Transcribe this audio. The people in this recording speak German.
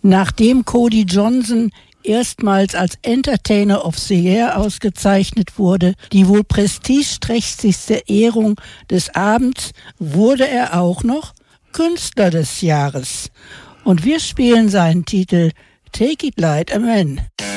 Nachdem Cody Johnson erstmals als Entertainer of the Year ausgezeichnet wurde, die wohl prestigeträchtigste Ehrung des Abends, wurde er auch noch Künstler des Jahres. Und wir spielen seinen Titel Take It Like a Man.